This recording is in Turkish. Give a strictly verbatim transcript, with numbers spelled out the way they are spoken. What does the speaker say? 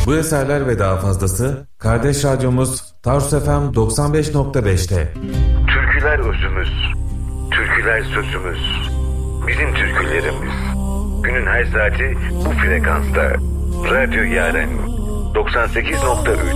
Bu eserler ve daha fazlası kardeş radyomuz Tarsus F M doksan beş nokta beşte. Türküler özümüz, türküler sözümüz, bizim türkülerimiz. Günün her saati bu frekansta. Radyo Yaren doksan sekiz nokta üç.